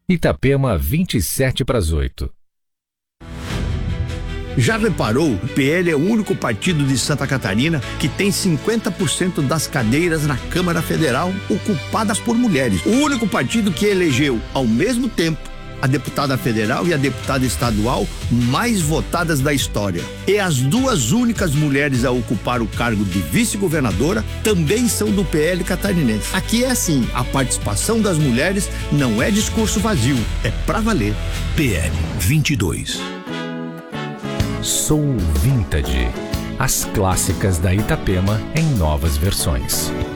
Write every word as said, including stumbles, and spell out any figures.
Itapema, vinte e sete para as oito. Já reparou? O P L é o único partido de Santa Catarina que tem cinquenta por cento das cadeiras na Câmara Federal ocupadas por mulheres. O único partido que elegeu, ao mesmo tempo, a deputada federal e a deputada estadual mais votadas da história. E as duas únicas mulheres a ocupar o cargo de vice-governadora também são do P L catarinense. Aqui é assim, a participação das mulheres não é discurso vazio, é pra valer. P L vinte e dois. Soul Vintage. As clássicas da Itapema em novas versões.